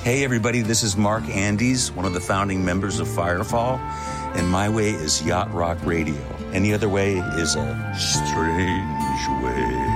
Hey, everybody, this is Mark Andes, one of the founding members of Firefall, and my way is Yacht Rock Radio. Any other way is a strange way.